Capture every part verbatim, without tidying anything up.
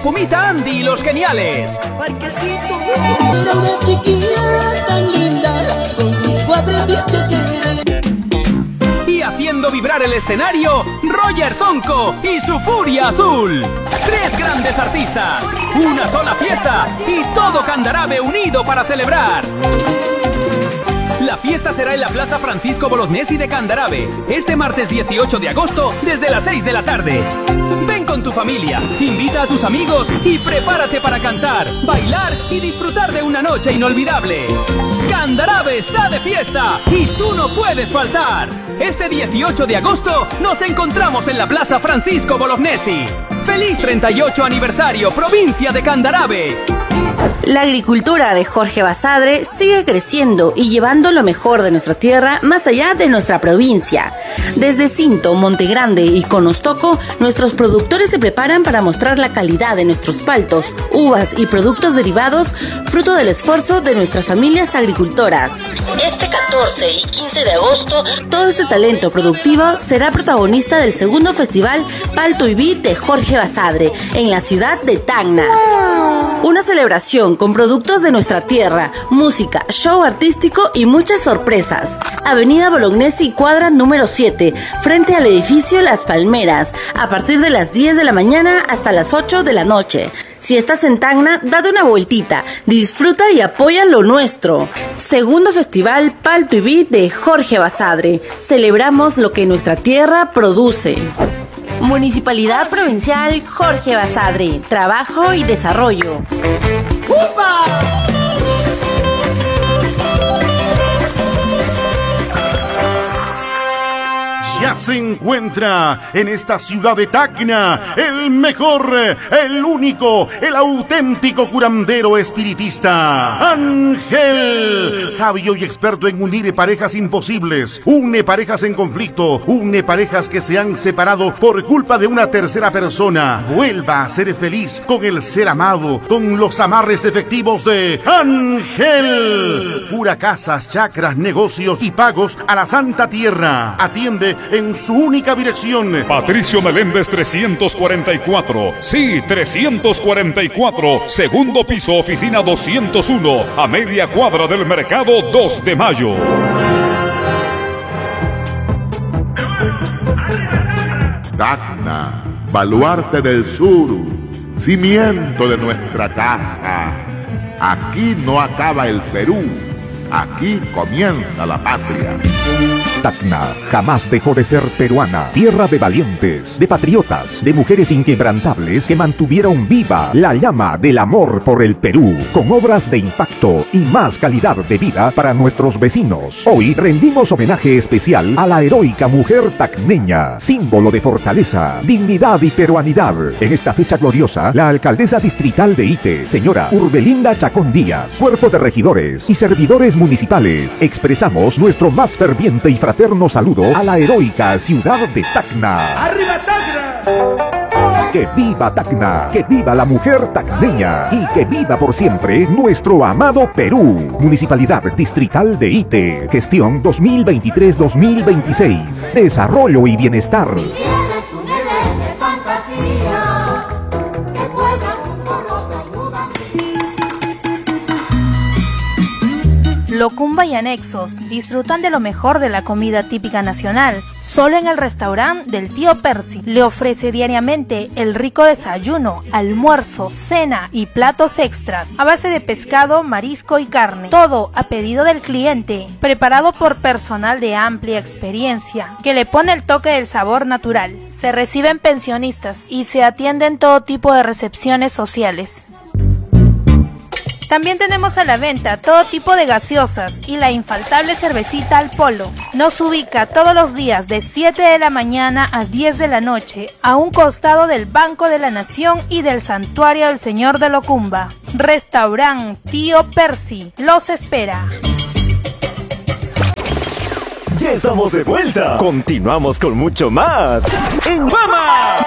Pumita Andy y los Geniales. Parquecito. Era una chiquilla tan linda, conmigo aprendiste a querer. Y haciendo vibrar el escenario, Roger Sonco y su Furia Azul. Tres grandes artistas, una sola fiesta y todo Candarave unido para celebrar. La fiesta será en la Plaza Francisco Bolognesi de Candarave, este martes dieciocho de agosto desde las seis de la tarde. Ven con tu familia, invita a tus amigos y prepárate para cantar, bailar y disfrutar de una noche inolvidable. Candarave está de fiesta y tú no puedes faltar. Este dieciocho de agosto nos encontramos en la Plaza Francisco Bolognesi. ¡Feliz treinta y ocho aniversario, provincia de Candarave! La agricultura de Jorge Basadre sigue creciendo y llevando lo mejor de nuestra tierra más allá de nuestra provincia. Desde Cinto, Monte Grande y Conostoco, nuestros productores se preparan para mostrar la calidad de nuestros paltos, uvas y productos derivados, fruto del esfuerzo de nuestras familias agricultoras. Este catorce y quince de agosto, todo este talento productivo será protagonista del segundo festival Palto y Vid de Jorge Basadre, en la ciudad de Tacna. Una celebración con productos de nuestra tierra, música, show artístico y muchas sorpresas. Avenida Bolognesi, cuadra número siete, frente al edificio Las Palmeras, a partir de las diez de la mañana hasta las ocho de la noche. Si estás en Tacna, date una vueltita, disfruta y apoya lo nuestro. Segundo Festival Palto y Vid de Jorge Basadre. Celebramos lo que nuestra tierra produce. Municipalidad Provincial Jorge Basadre. Trabajo y desarrollo. ¡Upa! Ya se encuentra en esta ciudad de Tacna el mejor, el único, el auténtico curandero espiritista, Ángel, sabio y experto en unir parejas imposibles, une parejas en conflicto, une parejas que se han separado por culpa de una tercera persona. Vuelva a ser feliz con el ser amado, con los amarres efectivos de Ángel. Cura casas, chakras, negocios y pagos a la Santa Tierra. Atiende en su única dirección. Patricio Meléndez trescientos cuarenta y cuatro. Sí, trescientos cuarenta y cuatro. Segundo piso, oficina doscientos uno. A media cuadra del mercado dos de mayo. Tacna, baluarte del sur, cimiento de nuestra casa. Aquí no acaba el Perú, aquí comienza la patria. Tacna jamás dejó de ser peruana, tierra de valientes, de patriotas, de mujeres inquebrantables que mantuvieron viva la llama del amor por el Perú, con obras de impacto y más calidad de vida para nuestros vecinos. Hoy rendimos homenaje especial a la heroica mujer tacneña, símbolo de fortaleza, dignidad y peruanidad. En esta fecha gloriosa, la alcaldesa distrital de Ite, señora Urbelinda Chacón Díaz, cuerpo de regidores y servidores municipales, expresamos nuestro más ferviente y fraterno saludo a la heroica ciudad de Tacna. ¡Arriba Tacna! ¡Que viva Tacna! ¡Que viva la mujer tacneña! Y que viva por siempre nuestro amado Perú. Municipalidad Distrital de Ite. Gestión dos mil veintitrés dos mil veintiséis. Desarrollo y bienestar. Locumba y anexos disfrutan de lo mejor de la comida típica nacional, solo en el restaurante del tío Percy. Le ofrece diariamente el rico desayuno, almuerzo, cena y platos extras a base de pescado, marisco y carne. Todo a pedido del cliente, preparado por personal de amplia experiencia, que le pone el toque del sabor natural. Se reciben pensionistas y se atienden todo tipo de recepciones sociales. También tenemos a la venta todo tipo de gaseosas y la infaltable cervecita al polo. Nos ubica todos los días de siete de la mañana a diez de la noche, a un costado del Banco de la Nación y del Santuario del Señor de Locumba. Restaurant Tío Percy los espera. Ya estamos de vuelta. Continuamos con mucho más en Fama.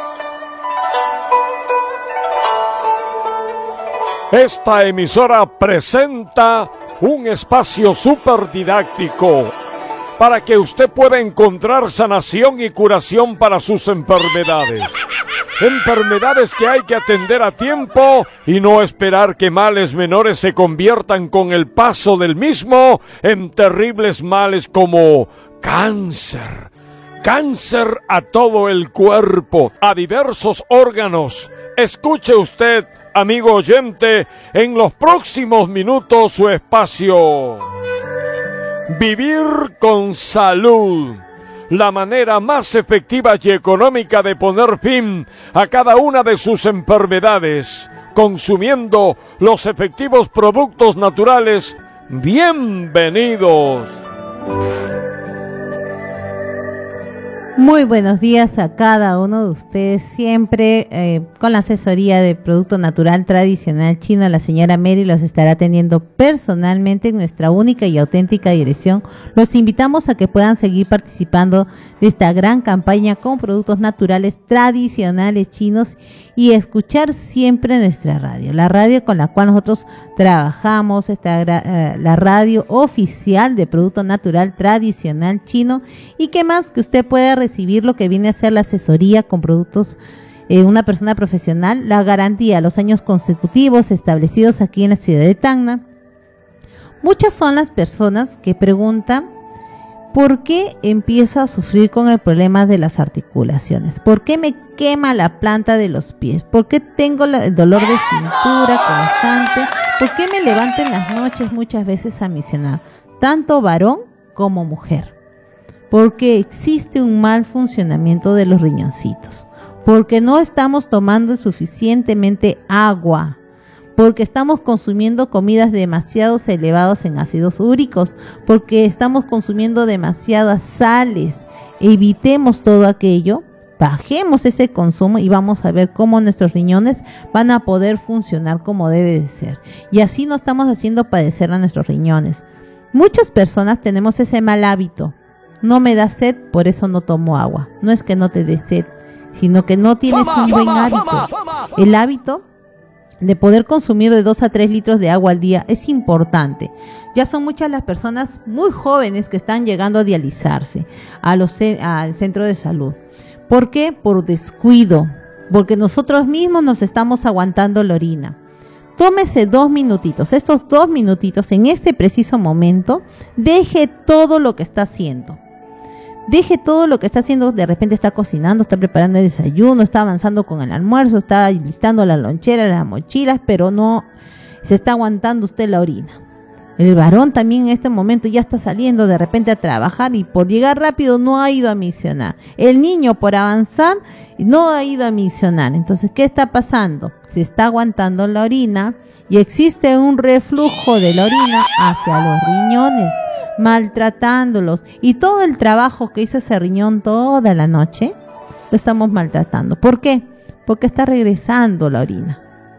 Esta emisora presenta un espacio súper didáctico para que usted pueda encontrar sanación y curación para sus enfermedades. enfermedades que hay que atender a tiempo y no esperar que males menores se conviertan con el paso del mismo en terribles males como cáncer. Cáncer a todo el cuerpo, a diversos órganos. Escuche usted, amigo oyente, en los próximos minutos su espacio. Vivir con salud. La manera más efectiva y económica de poner fin a cada una de sus enfermedades, consumiendo los efectivos productos naturales. Bienvenidos. Muy buenos días a cada uno de ustedes, siempre eh, con la asesoría de Producto Natural Tradicional Chino. La señora Mary los estará atendiendo personalmente en nuestra única y auténtica dirección. Los invitamos a que puedan seguir participando de esta gran campaña con productos naturales tradicionales chinos y escuchar siempre nuestra radio, la radio con la cual nosotros trabajamos, esta, eh, la radio oficial de Producto Natural Tradicional Chino, y que más que usted pueda recibir lo que viene a ser la asesoría con productos, eh, una persona profesional, la garantía, los años consecutivos establecidos aquí en la ciudad de Tacna. Muchas son las personas que preguntan ¿por qué empiezo a sufrir con el problema de las articulaciones? ¿Por qué me quema la planta de los pies? ¿Por qué tengo la, el dolor de cintura constante? ¿Por qué me levanto en las noches muchas veces a misionar? Tanto varón como mujer. Porque existe un mal funcionamiento de los riñoncitos. Porque no estamos tomando suficientemente agua. Porque estamos consumiendo comidas demasiado elevadas en ácidos úricos, porque estamos consumiendo demasiadas sales. Evitemos todo aquello, bajemos ese consumo y vamos a ver cómo nuestros riñones van a poder funcionar como debe de ser. Y así no estamos haciendo padecer a nuestros riñones. Muchas personas tenemos ese mal hábito. No me da sed, por eso no tomo agua. No es que no te dé sed, sino que no tienes un buen hábito. El hábito de poder consumir de dos a tres litros de agua al día es importante. Ya son muchas las personas muy jóvenes que están llegando a dializarse a los, al centro de salud. ¿Por qué? Por descuido, porque nosotros mismos nos estamos aguantando la orina. Tómese dos minutitos, estos dos minutitos en este preciso momento, deje todo lo que está haciendo. Deje todo lo que está haciendo, de repente está cocinando, está preparando el desayuno, está avanzando con el almuerzo, está listando la lonchera, las mochilas, pero no se está aguantando usted la orina. El varón también en este momento ya está saliendo de repente a trabajar y por llegar rápido no ha ido a misionar. El niño por avanzar no ha ido a misionar. Entonces, ¿qué está pasando? Se está aguantando la orina y existe un reflujo de la orina hacia los riñones, maltratándolos, y todo el trabajo que hizo ese riñón toda la noche lo estamos maltratando. ¿Por qué? Porque está regresando la orina.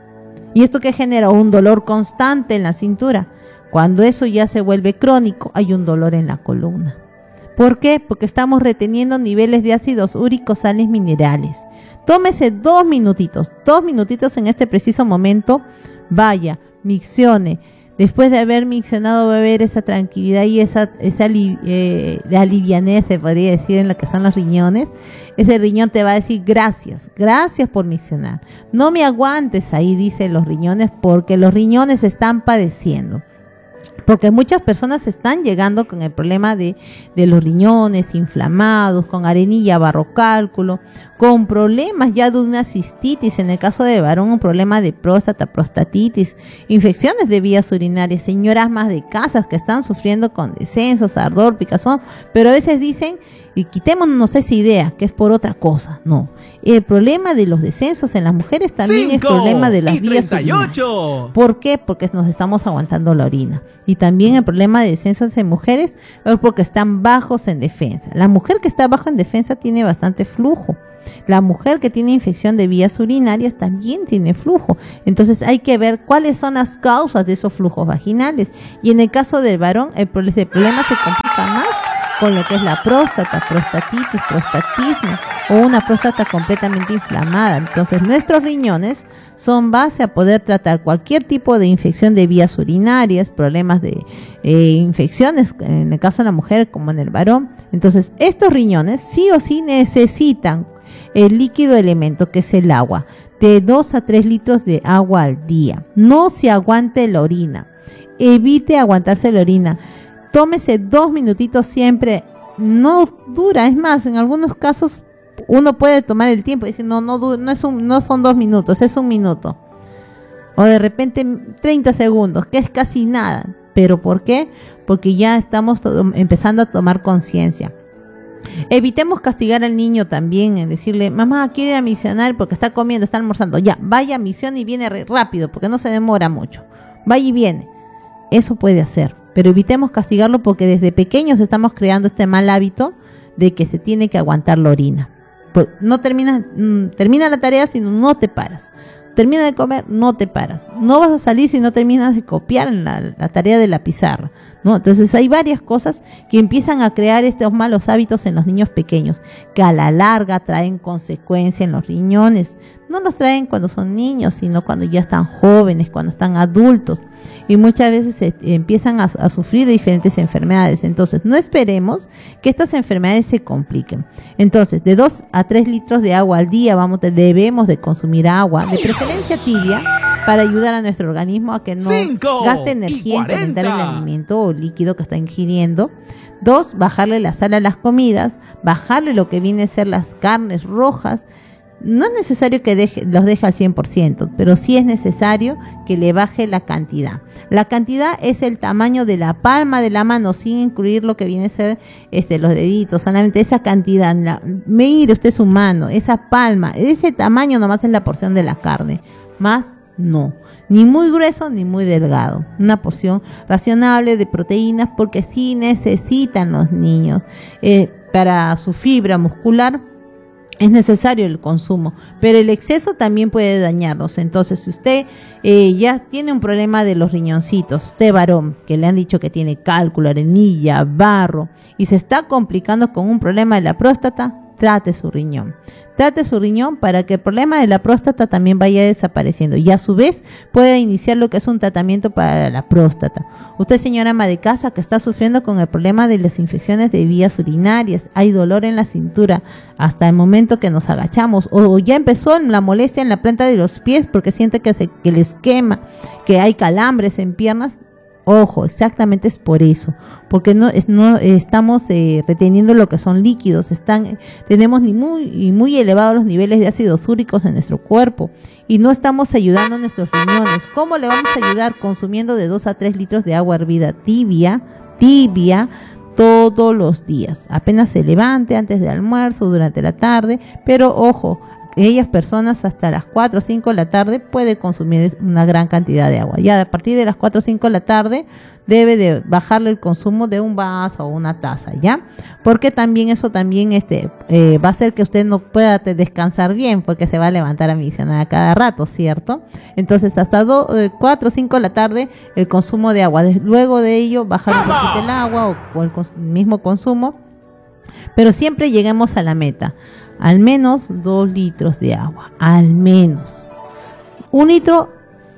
¿Y esto qué genera? Un dolor constante en la cintura. Cuando eso ya se vuelve crónico, hay un dolor en la columna. ¿Por qué? Porque estamos reteniendo niveles de ácidos úricos, sales minerales. Tómese dos minutitos, dos minutitos en este preciso momento, vaya, miccione. Después de haber miccionado va a haber esa tranquilidad y esa, esa eh, la alivianez, se podría decir, en lo que son los riñones. Ese riñón te va a decir gracias, gracias por miccionar. No me aguantes ahí, dicen los riñones, porque los riñones están padeciendo. Porque muchas personas están llegando con el problema de, de los riñones inflamados, con arenilla, barrocálculo, con problemas ya de una cistitis, en el caso de varón un problema de próstata, prostatitis, infecciones de vías urinarias, señoras más de casas que están sufriendo con descensos, ardor, picazón, pero a veces dicen, y quitémonos esa idea, que es por otra cosa. No, el problema de los descensos en las mujeres también es problema de las vías urinarias. ¿Por qué? Porque nos estamos aguantando la orina. Y también el problema de descensos en mujeres es porque están bajos en defensa. La mujer que está bajo en defensa tiene bastante flujo. La mujer que tiene infección de vías urinarias también tiene flujo. Entonces hay que ver cuáles son las causas de esos flujos vaginales. Y en el caso del varón, el problema se complica más con lo que es la próstata, prostatitis, prostatismo o una próstata completamente inflamada. Entonces nuestros riñones son base a poder tratar cualquier tipo de infección de vías urinarias, problemas de eh, infecciones, en el caso de la mujer como en el varón. Entonces estos riñones sí o sí necesitan el líquido elemento, que es el agua, de dos a tres litros de agua al día. No se aguante la orina, evite aguantarse la orina, tómese dos minutitos siempre, no dura, es más, en algunos casos uno puede tomar el tiempo y decir, no, no, no, es un, no son dos minutos, es un minuto. O de repente treinta segundos, que es casi nada. ¿Pero por qué? Porque ya estamos empezando a tomar conciencia. Evitemos castigar al niño también, en decirle, mamá, quiere ir a misionar porque está comiendo, está almorzando. Ya, vaya a misión y viene rápido, porque no se demora mucho. Vaya y viene. Eso puede hacer. Pero evitemos castigarlo porque desde pequeños estamos creando este mal hábito de que se tiene que aguantar la orina. No termina, termina la tarea si no te paras. Termina de comer, no te paras. No vas a salir si no terminas de copiar en la, la tarea de la pizarra, ¿no? Entonces hay varias cosas que empiezan a crear estos malos hábitos en los niños pequeños, que a la larga traen consecuencias en los riñones. No los traen cuando son niños, sino cuando ya están jóvenes, cuando están adultos. Y muchas veces se empiezan a, a sufrir de diferentes enfermedades. Entonces, no esperemos que estas enfermedades se compliquen. Entonces, de dos a tres litros de agua al día vamos, debemos de consumir agua, de preferencia tibia, para ayudar a nuestro organismo a que no gaste energía en calentar el alimento o líquido que está ingiriendo. Dos, bajarle la sal a las comidas, bajarle lo que viene a ser las carnes rojas. No es necesario que deje, los deje al cien por ciento, pero sí es necesario que le baje la cantidad. La cantidad es el tamaño de la palma de la mano, sin incluir lo que viene a ser este, los deditos, solamente esa cantidad. La, mire usted su mano, esa palma, ese tamaño nomás es la porción de la carne, más no, ni muy grueso ni muy delgado. Una porción racionable de proteínas, porque sí necesitan los niños eh, para su fibra muscular. Es necesario el consumo, pero el exceso también puede dañarnos. Entonces, si usted eh, ya tiene un problema de los riñoncitos, usted varón, que le han dicho que tiene cálculo, arenilla, barro, y se está complicando con un problema de la próstata, trate su riñón. Trate su riñón para que el problema de la próstata también vaya desapareciendo y a su vez pueda iniciar lo que es un tratamiento para la próstata. Usted, señora ama de casa, que está sufriendo con el problema de las infecciones de vías urinarias, hay dolor en la cintura hasta el momento que nos agachamos, o ya empezó la molestia en la planta de los pies porque siente que, se, que les quema, que hay calambres en piernas. Ojo, exactamente es por eso, porque no, es, no estamos eh, reteniendo lo que son líquidos, están, tenemos ni muy, muy elevados los niveles de ácidos úricos en nuestro cuerpo y no estamos ayudando a nuestros riñones. ¿Cómo le vamos a ayudar? Consumiendo de dos a tres litros de agua hervida tibia, tibia, todos los días, apenas se levante, antes del almuerzo, durante la tarde, pero ojo, aquellas personas hasta las cuatro o cinco de la tarde puede consumir una gran cantidad de agua. Ya a partir de las cuatro o cinco de la tarde debe de bajarle el consumo de un vaso o una taza, ¿ya? Porque también eso también este eh, va a hacer que usted no pueda te descansar bien, porque se va a levantar a misionar a cada rato, ¿cierto? Entonces hasta cuatro o cinco de la tarde el consumo de agua. Luego de ello bajar un poquito el agua o, o el cons- mismo consumo, pero siempre lleguemos a la meta. Al menos dos litros de agua, al menos. Un litro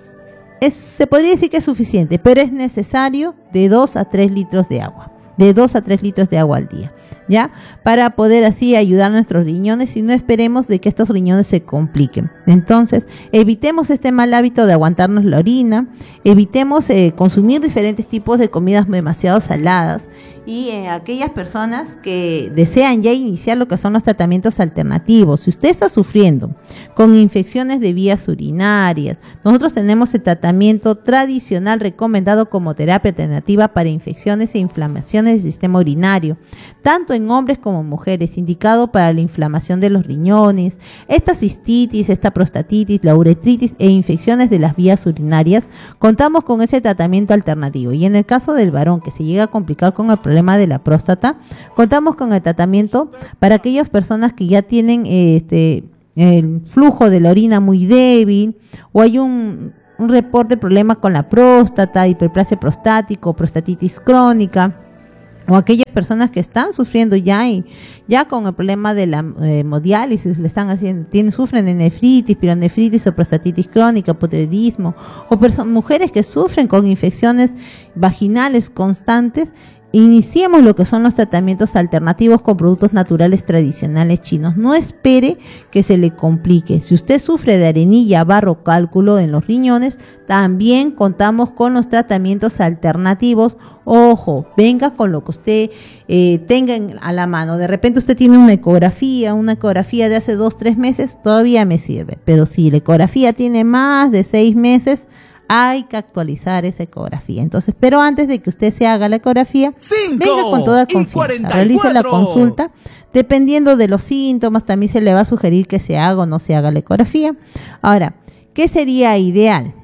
es, se podría decir que es suficiente, pero es necesario de dos a tres litros de agua. De dos a tres litros de agua al día, ¿ya? Para poder así ayudar a nuestros riñones y no esperemos de que estos riñones se compliquen. Entonces, evitemos este mal hábito de aguantarnos la orina, evitemos eh, consumir diferentes tipos de comidas demasiado saladas y eh, aquellas personas que desean ya iniciar lo que son los tratamientos alternativos. Si usted está sufriendo con infecciones de vías urinarias, nosotros tenemos el tratamiento tradicional recomendado como terapia alternativa para infecciones e inflamaciones del sistema urinario, tanto en hombres como mujeres, indicado para la inflamación de los riñones, esta cistitis, esta prostatitis, la uretritis e infecciones de las vías urinarias. Contamos con ese tratamiento alternativo y en el caso del varón que se llega a complicar con el problema de la próstata, contamos con el tratamiento para aquellas personas que ya tienen este el flujo de la orina muy débil o hay un, un reporte de problema con la próstata, hiperplasia prostático, prostatitis crónica, o aquellas personas que están sufriendo ya y ya con el problema de la eh, hemodiálisis, le están haciendo, tienen, sufren de nefritis, pironefritis o prostatitis crónica, hipotiroidismo, o perso- mujeres que sufren con infecciones vaginales constantes iniciemos lo que son los tratamientos alternativos con productos naturales tradicionales chinos. No espere que se le complique. Si usted sufre de arenilla, barro, cálculo en los riñones, también contamos con los tratamientos alternativos. Ojo, venga con lo que usted eh, tenga en, a la mano. De repente usted tiene una ecografía, una ecografía de hace dos, tres meses, todavía me sirve. Pero si la ecografía tiene más de seis meses, hay que actualizar esa ecografía. Entonces, pero antes de que usted se haga la ecografía, venga con toda confianza, realice la consulta. Dependiendo de los síntomas, también se le va a sugerir que se haga o no se haga la ecografía. Ahora, ¿qué sería ideal?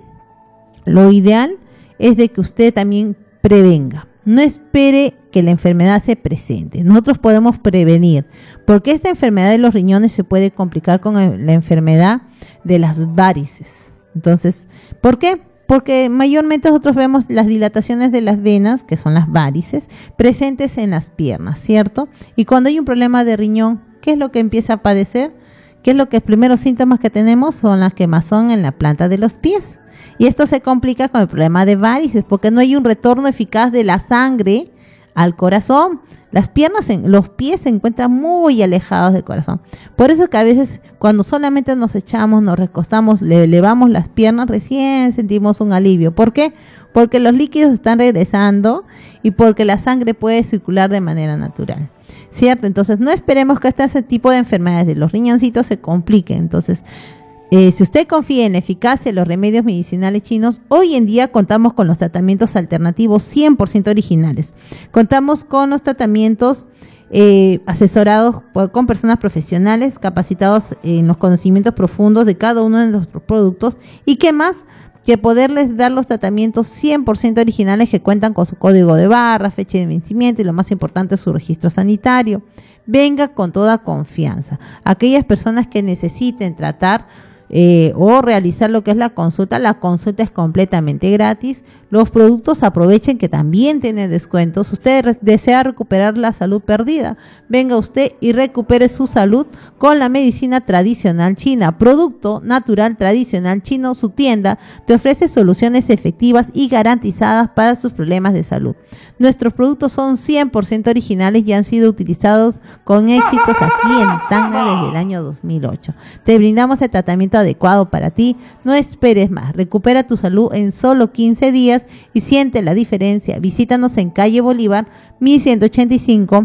Lo ideal es de que usted también prevenga. No espere que la enfermedad se presente. Nosotros podemos prevenir, porque esta enfermedad de los riñones se puede complicar con la enfermedad de las varices. Entonces, ¿por qué? Porque mayormente nosotros vemos las dilataciones de las venas, que son las varices, presentes en las piernas, ¿cierto? Y cuando hay un problema de riñón, ¿qué es lo que empieza a padecer? ¿Qué es lo que los primeros síntomas que tenemos? Son las quemazón en la planta de los pies. Y esto se complica con el problema de varices, porque no hay un retorno eficaz de la sangre al corazón. Las piernas, en, los pies se encuentran muy alejados del corazón. Por eso que a veces cuando solamente nos echamos, nos recostamos, le elevamos las piernas, recién sentimos un alivio. ¿Por qué? Porque los líquidos están regresando y porque la sangre puede circular de manera natural, ¿cierto? Entonces no esperemos que este tipo de enfermedades de los riñoncitos se compliquen. Entonces, Eh, si usted confía en la eficacia de los remedios medicinales chinos, hoy en día contamos con los tratamientos alternativos cien por ciento originales. Contamos con los tratamientos eh, asesorados por, con personas profesionales capacitados en los conocimientos profundos de cada uno de los productos. ¿Y qué más? Que poderles dar los tratamientos cien por ciento originales que cuentan con su código de barra, fecha de vencimiento y lo más importante, su registro sanitario. Venga con toda confianza. Aquellas personas que necesiten tratar Eh, o realizar lo que es la consulta, la consulta es completamente gratis. Los productos aprovechen que también tienen descuentos. Usted re- desea recuperar la salud perdida, venga usted y recupere su salud con la medicina tradicional china. Producto natural tradicional chino, su tienda te ofrece soluciones efectivas y garantizadas para sus problemas de salud. Nuestros productos son cien por ciento originales y han sido utilizados con éxitos aquí en Tacna desde el año dos mil ocho. Te brindamos el tratamiento adecuado para ti. No esperes más. Recupera tu salud en solo quince días y siente la diferencia. Visítanos en calle Bolívar, mil ciento ochenta y cinco,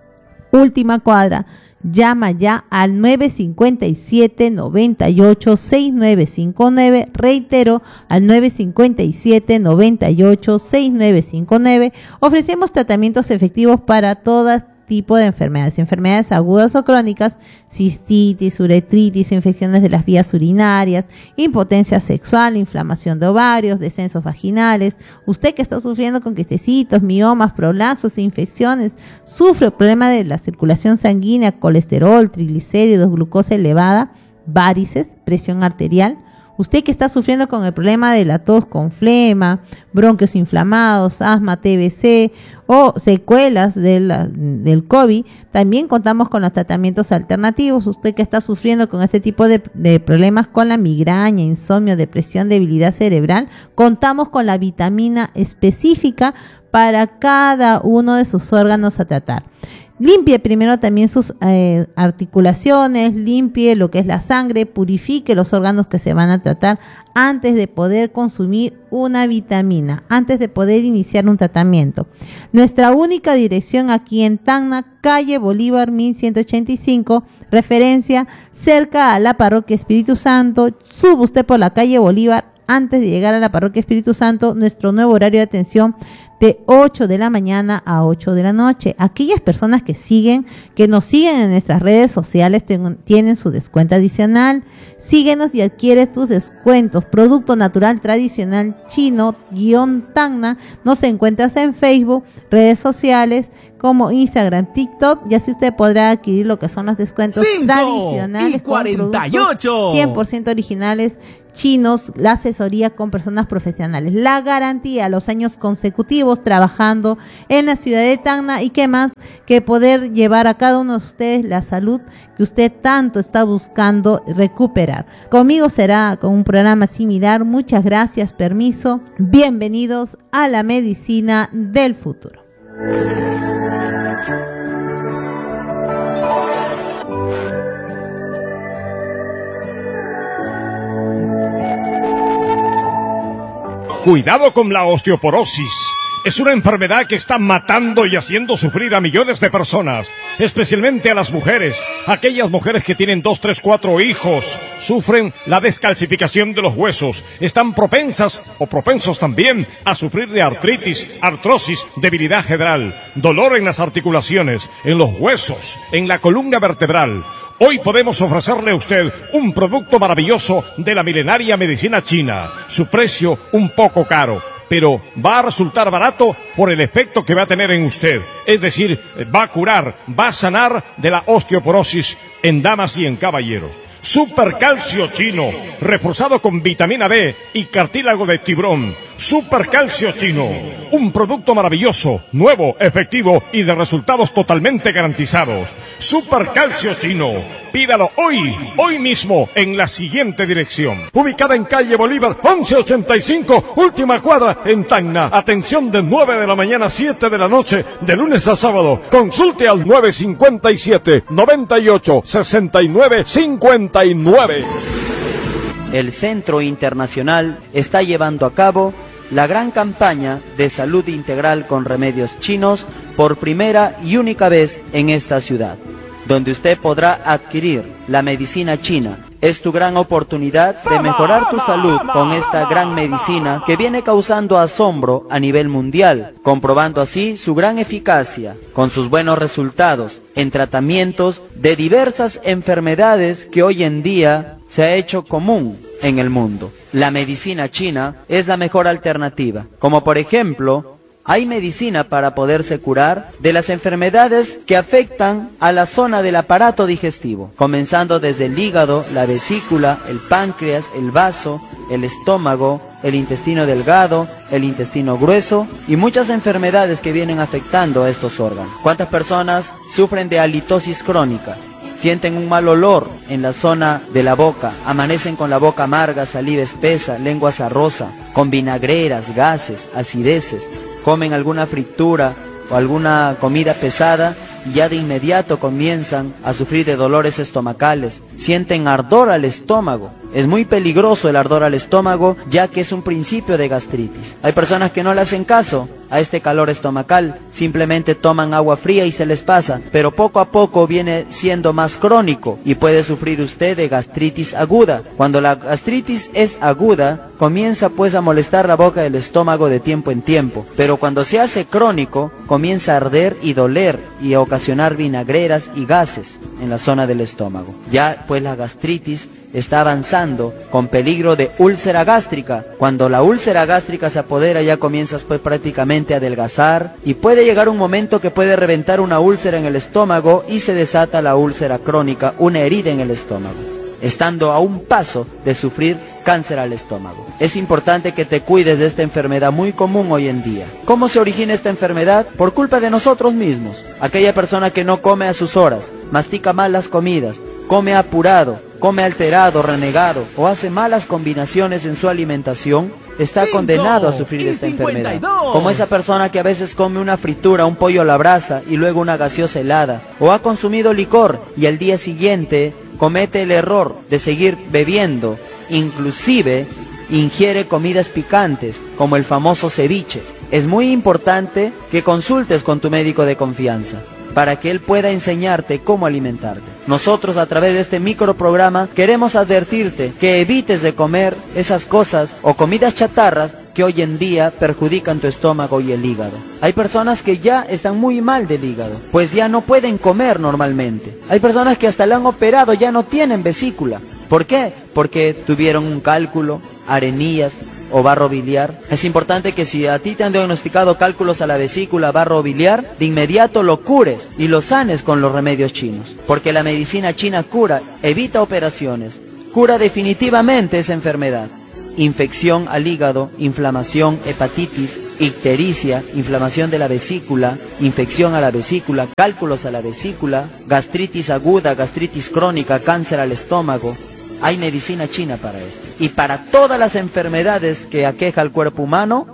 última cuadra. Llama ya al nueve cinco siete, nueve ocho, seis nueve cinco nueve. Reitero, al nueve cinco siete, nueve ocho, seis nueve cinco nueve. Ofrecemos tratamientos efectivos para todas tipo de enfermedades, enfermedades agudas o crónicas, cistitis, uretritis, infecciones de las vías urinarias, impotencia sexual, inflamación de ovarios, descensos vaginales. Usted que está sufriendo con quistecitos, miomas, prolapsos, infecciones, sufre el problema de la circulación sanguínea, colesterol, triglicéridos, glucosa elevada, varices, presión arterial. Usted que está sufriendo con el problema de la tos con flema, bronquios inflamados, asma, T B C o secuelas de la, del COVID, también contamos con los tratamientos alternativos. Usted que está sufriendo con este tipo de, de problemas con la migraña, insomnio, depresión, debilidad cerebral, contamos con la vitamina específica para cada uno de sus órganos a tratar. Limpie primero también sus eh, articulaciones, limpie lo que es la sangre, purifique los órganos que se van a tratar antes de poder consumir una vitamina, antes de poder iniciar un tratamiento. Nuestra única dirección aquí en Tacna, calle Bolívar mil ciento ochenta y cinco, referencia cerca a la parroquia Espíritu Santo. Sube usted por la calle Bolívar antes de llegar a la parroquia Espíritu Santo, nuestro nuevo horario de atención de ocho de la mañana a ocho de la noche. Aquellas personas que siguen, que nos siguen en nuestras redes sociales ten, tienen su descuento adicional. Síguenos y adquiere tus descuentos. Producto natural tradicional chino, guión Tacna. Nos encuentras en Facebook, redes sociales como Instagram, TikTok, y así usted podrá adquirir lo que son los descuentos tradicionales y cuarenta y ocho. cien por ciento originales chinos, la asesoría con personas profesionales, la garantía, los años consecutivos trabajando en la ciudad de Tacna, y qué más que poder llevar a cada uno de ustedes la salud que usted tanto está buscando recuperar. Conmigo será con un programa similar. Muchas gracias, permiso, bienvenidos a la medicina del futuro. Cuidado con la osteoporosis. Es una enfermedad que está matando y haciendo sufrir a millones de personas, especialmente a las mujeres. Aquellas mujeres que tienen dos, tres, cuatro hijos sufren la descalcificación de los huesos. Están propensas o propensos también a sufrir de artritis, artrosis, debilidad general, dolor en las articulaciones, en los huesos, en la columna vertebral. Hoy podemos ofrecerle a usted un producto maravilloso de la milenaria medicina china. Su precio un poco caro, pero va a resultar barato por el efecto que va a tener en usted. Es decir, va a curar, va a sanar de la osteoporosis en damas y en caballeros. Supercalcio chino, reforzado con vitamina B y cartílago de tiburón. Supercalcio chino, un producto maravilloso, nuevo, efectivo y de resultados totalmente garantizados. Supercalcio chino, pídalo hoy, hoy mismo, en la siguiente dirección. Ubicada en calle Bolívar, once ochenta y cinco, última cuadra, en Tacna. Atención de nueve de la mañana a siete de la noche, de lunes a sábado. Consulte al nueve cinco siete, noventa y ocho, sesenta y nueve cincuenta y nueve. El Centro Internacional está llevando a cabo la gran campaña de salud integral con remedios chinos por primera y única vez en esta ciudad, donde usted podrá adquirir la medicina china. Es tu gran oportunidad de mejorar tu salud con esta gran medicina que viene causando asombro a nivel mundial, comprobando así su gran eficacia, con sus buenos resultados en tratamientos de diversas enfermedades que hoy en día se ha hecho común en el mundo. La medicina china es la mejor alternativa, como por ejemplo, hay medicina para poderse curar de las enfermedades que afectan a la zona del aparato digestivo, comenzando desde el hígado, la vesícula, el páncreas, el vaso, el estómago, el intestino delgado, el intestino grueso y muchas enfermedades que vienen afectando a estos órganos. ¿Cuántas personas sufren de halitosis crónica? Sienten un mal olor en la zona de la boca, amanecen con la boca amarga, saliva espesa, lengua sarrosa, con vinagreras, gases, acideces, comen alguna fritura o alguna comida pesada y ya de inmediato comienzan a sufrir de dolores estomacales, sienten ardor al estómago. Es muy peligroso el ardor al estómago, ya que es un principio de gastritis. Hay personas que no le hacen caso a este calor estomacal, simplemente toman agua fría y se les pasa, pero poco a poco viene siendo más crónico y puede sufrir usted de gastritis aguda. Cuando la gastritis es aguda, comienza pues a molestar la boca del estómago de tiempo en tiempo, pero cuando se hace crónico, comienza a arder y doler y a ocasionar vinagreras y gases en la zona del estómago. Ya pues la gastritis está avanzando con peligro de úlcera gástrica. Cuando la úlcera gástrica se apodera, ya comienzas pues prácticamente a adelgazar y puede llegar un momento que puede reventar una úlcera en el estómago y se desata la úlcera crónica, una herida en el estómago, estando a un paso de sufrir cáncer al estómago. Es importante que te cuides de esta enfermedad muy común hoy en día. ¿Cómo se origina esta enfermedad? Por culpa de nosotros mismos. Aquella persona que no come a sus horas, mastica mal las comidas, come apurado, come alterado, renegado o hace malas combinaciones en su alimentación, está Cinco condenado a sufrir de esta cincuenta y dos. enfermedad. Como esa persona que a veces come una fritura, un pollo a la brasa y luego una gaseosa helada, o ha consumido licor y al día siguiente comete el error de seguir bebiendo, inclusive ingiere comidas picantes como el famoso ceviche. Es muy importante que consultes con tu médico de confianza para que él pueda enseñarte cómo alimentarte. Nosotros a través de este microprograma queremos advertirte que evites de comer esas cosas o comidas chatarras que hoy en día perjudican tu estómago y el hígado. Hay personas que ya están muy mal del hígado, pues ya no pueden comer normalmente. Hay personas que hasta le han operado, ya no tienen vesícula. ¿Por qué? Porque tuvieron un cálculo, arenillas o barro biliar. Es importante que si a ti te han diagnosticado cálculos a la vesícula, barro biliar, de inmediato lo cures y lo sanes con los remedios chinos, porque la medicina china cura, evita operaciones, cura definitivamente esa enfermedad. Infección al hígado, inflamación, hepatitis, ictericia, inflamación de la vesícula, infección a la vesícula, cálculos a la vesícula, gastritis aguda, gastritis crónica, cáncer al estómago. Hay medicina china para esto. Y para todas las enfermedades que aqueja al cuerpo humano,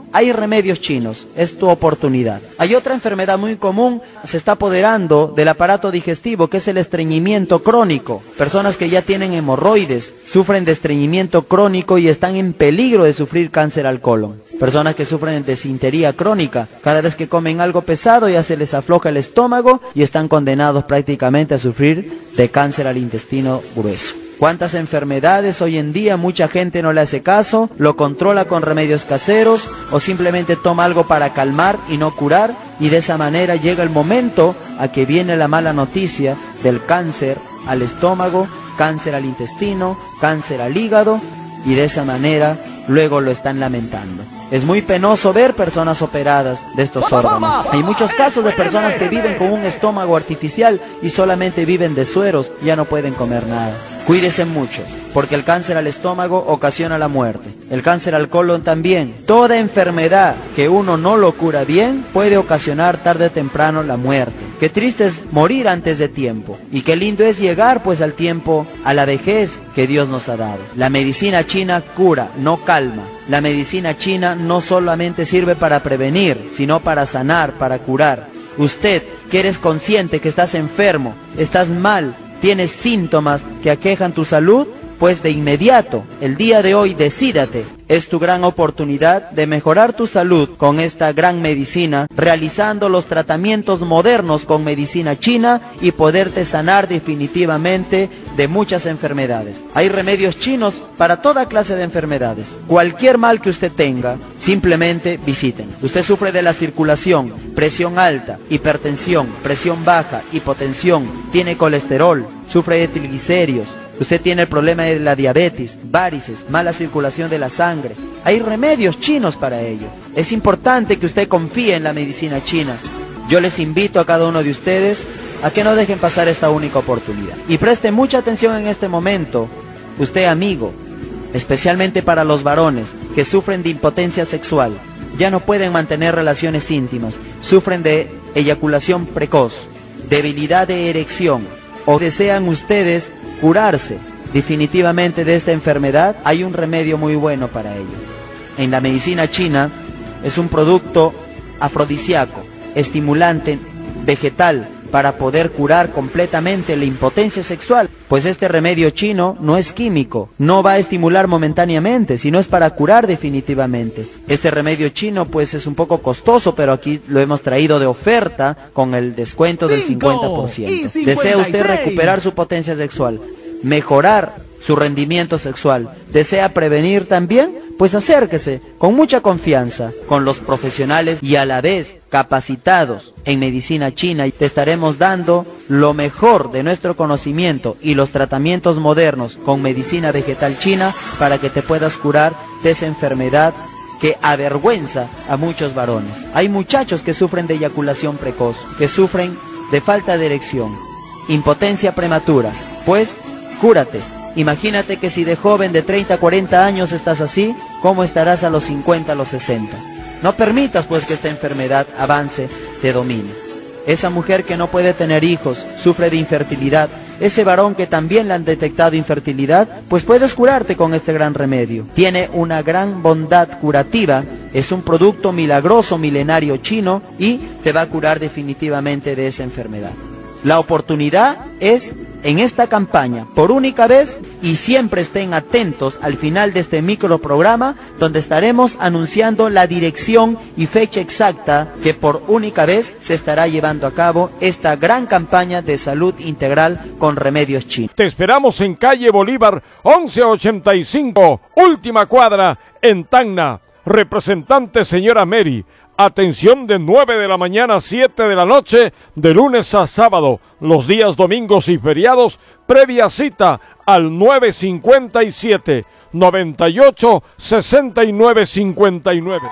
Hay remedios chinos, es tu oportunidad. Hay otra enfermedad muy común, se está apoderando del aparato digestivo, que es el estreñimiento crónico. Personas que ya tienen hemorroides, sufren de estreñimiento crónico y están en peligro de sufrir cáncer al colon. Personas que sufren de desintería crónica, cada vez que comen algo pesado ya se les afloja el estómago y están condenados prácticamente a sufrir de cáncer al intestino grueso. ¿Cuántas enfermedades hoy en día mucha gente no le hace caso, lo controla con remedios caseros o simplemente toma algo para calmar y no curar? Y de esa manera llega el momento a que viene la mala noticia del cáncer al estómago, cáncer al intestino, cáncer al hígado, y de esa manera luego lo están lamentando. Es muy penoso ver personas operadas de estos órganos. Hay muchos casos de personas que viven con un estómago artificial y solamente viven de sueros, ya no pueden comer nada. Cuídese mucho, porque el cáncer al estómago ocasiona la muerte. El cáncer al colon también. Toda enfermedad que uno no lo cura bien puede ocasionar tarde o temprano la muerte. Qué triste es morir antes de tiempo. Y qué lindo es llegar pues al tiempo, a la vejez que Dios nos ha dado. La medicina china cura, no calma. La medicina china no solamente sirve para prevenir, sino para sanar, para curar. Usted, que eres consciente que estás enfermo, estás mal, tienes síntomas que aquejan tu salud, pues de inmediato, el día de hoy, decídate. Es tu gran oportunidad de mejorar tu salud con esta gran medicina, realizando los tratamientos modernos con medicina china y poderte sanar definitivamente de muchas enfermedades. Hay remedios chinos para toda clase de enfermedades. Cualquier mal que usted tenga, simplemente visiten. Usted sufre de la circulación, presión alta, hipertensión, presión baja, hipotensión, tiene colesterol, sufre de triglicéridos. Usted tiene el problema de la diabetes, varices, mala circulación de la sangre. Hay remedios chinos para ello. Es importante que usted confíe en la medicina china. Yo les invito a cada uno de ustedes a que no dejen pasar esta única oportunidad. Y preste mucha atención en este momento, usted amigo, especialmente para los varones que sufren de impotencia sexual, ya no pueden mantener relaciones íntimas, sufren de eyaculación precoz, debilidad de erección, o desean ustedes curarse definitivamente de esta enfermedad. Hay un remedio muy bueno para ello. En la medicina china es un producto afrodisíaco, estimulante, vegetal, para poder curar completamente la impotencia sexual. Pues este remedio chino no es químico, no va a estimular momentáneamente, sino es para curar definitivamente. Este remedio chino pues es un poco costoso, pero aquí lo hemos traído de oferta con el descuento del cincuenta por ciento. ¿Desea usted recuperar su potencia sexual, mejorar su rendimiento sexual? ¿Desea prevenir también? Pues acérquese con mucha confianza con los profesionales y a la vez capacitados en medicina china, y te estaremos dando lo mejor de nuestro conocimiento y los tratamientos modernos con medicina vegetal china para que te puedas curar de esa enfermedad que avergüenza a muchos varones. Hay muchachos que sufren de eyaculación precoz, que sufren de falta de erección, impotencia prematura. Pues cúrate. Imagínate que si de joven de treinta a cuarenta años estás así, ¿cómo estarás a los cincuenta, a los sesenta? No permitas pues que esta enfermedad avance, te domine. Esa mujer que no puede tener hijos, sufre de infertilidad, ese varón que también le han detectado infertilidad, pues puedes curarte con este gran remedio. Tiene una gran bondad curativa, es un producto milagroso milenario chino y te va a curar definitivamente de esa enfermedad. La oportunidad es en esta campaña, por única vez, y siempre estén atentos al final de este microprograma, donde estaremos anunciando la dirección y fecha exacta que por única vez se estará llevando a cabo esta gran campaña de salud integral con remedios chinos. Te esperamos en calle Bolívar once ochenta y cinco, última cuadra, en Tacna. Representante señora Mary. Atención de nueve de la mañana a siete de la noche, de lunes a sábado, los días domingos y feriados, previa cita al nueve cincuenta y siete, noventa y ocho, sesenta y nueve cincuenta y nueve.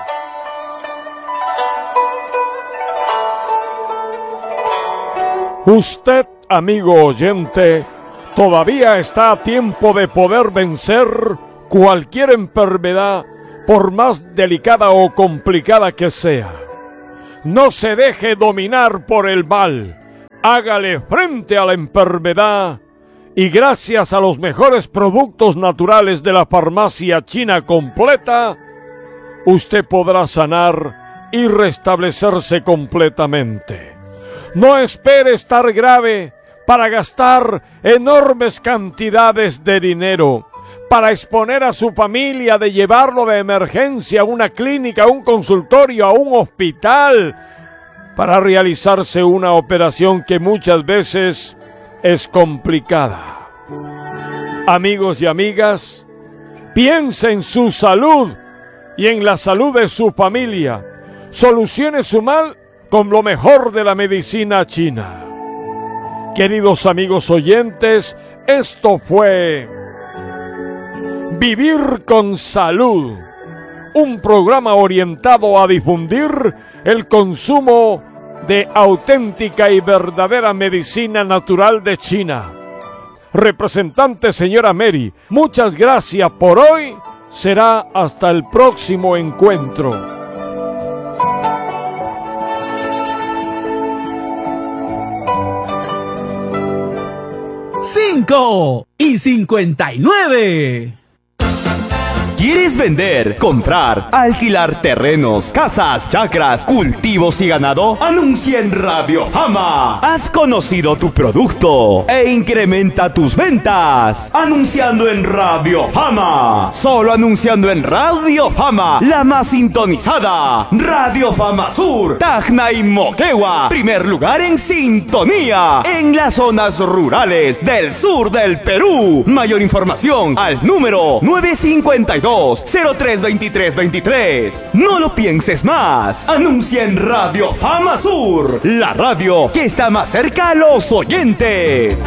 Usted, amigo oyente, todavía está a tiempo de poder vencer cualquier enfermedad, por más delicada o complicada que sea. No se deje dominar por el mal. Hágale frente a la enfermedad y gracias a los mejores productos naturales de la farmacia china completa, usted podrá sanar y restablecerse completamente. No espere estar grave para gastar enormes cantidades de dinero, para exponer a su familia de llevarlo de emergencia a una clínica, a un consultorio, a un hospital, para realizarse una operación que muchas veces es complicada. Amigos y amigas, piense en su salud y en la salud de su familia. Solucione su mal con lo mejor de la medicina china. Queridos amigos oyentes, esto fue Vivir con Salud, un programa orientado a difundir el consumo de auténtica y verdadera medicina natural de China. Representante señora Mary, muchas gracias por hoy. Será hasta el próximo encuentro. Cinco y cincuenta y nueve. ¿Quieres vender, comprar, alquilar terrenos, casas, chacras, cultivos y ganado? Anuncia en Radio Fama. Has conocido tu producto e incrementa tus ventas. Anunciando en Radio Fama. Solo anunciando en Radio Fama, la más sintonizada. Radio Fama Sur, Tacna y Moquegua. Primer lugar en sintonía en las zonas rurales del sur del Perú. Mayor información al número nueve cinco dos cero tres veintitrés veintitrés. No lo pienses más. Anuncia en Radio Fama Sur, la radio que está más cerca a los oyentes.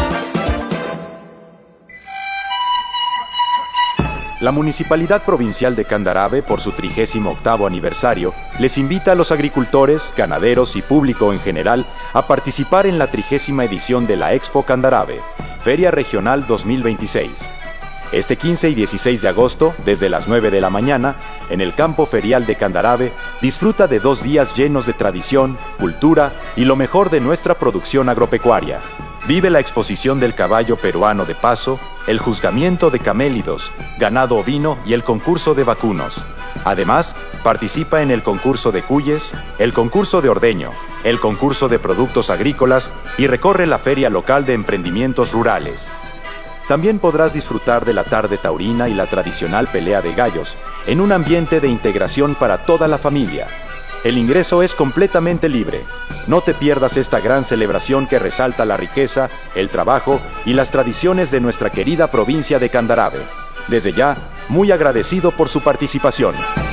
La Municipalidad Provincial de Candarave, por su trigésimo octavo aniversario, les invita a los agricultores, ganaderos y público en general a participar en la trigésima edición de la Expo Candarave, Feria Regional dos mil veintiséis. Este quince y dieciséis de agosto, desde las nueve de la mañana, en el campo ferial de Candarave, disfruta de dos días llenos de tradición, cultura y lo mejor de nuestra producción agropecuaria. Vive la exposición del caballo peruano de paso, el juzgamiento de camélidos, ganado ovino y el concurso de vacunos. Además, participa en el concurso de cuyes, el concurso de ordeño, el concurso de productos agrícolas y recorre la feria local de emprendimientos rurales. También podrás disfrutar de la tarde taurina y la tradicional pelea de gallos, en un ambiente de integración para toda la familia. El ingreso es completamente libre. No te pierdas esta gran celebración que resalta la riqueza, el trabajo y las tradiciones de nuestra querida provincia de Candarave. Desde ya, muy agradecido por su participación.